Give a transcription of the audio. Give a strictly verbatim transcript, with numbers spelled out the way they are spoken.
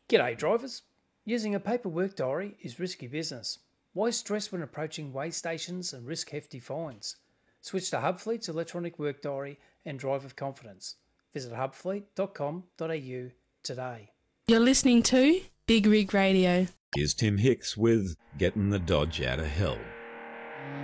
G'day drivers. Using a paper work diary is risky business. Why stress when approaching weigh stations and risk hefty fines? Switch to Hubfleet's electronic work diary and drive with confidence. Visit hubfleet dot com dot a u today. You're listening to Big Rig Radio. Here's Tim Hicks with Getting the Dodge Out of Hell.